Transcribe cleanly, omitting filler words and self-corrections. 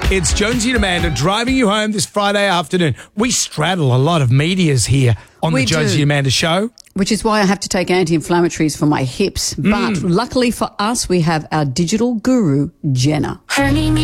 It's Jonesy and Amanda driving you home this Friday afternoon. We straddle a lot of medias here on the Jonesy and Amanda show. Which is why I have to take anti-inflammatories for my hips. But luckily for us, we have our digital guru, Jenna.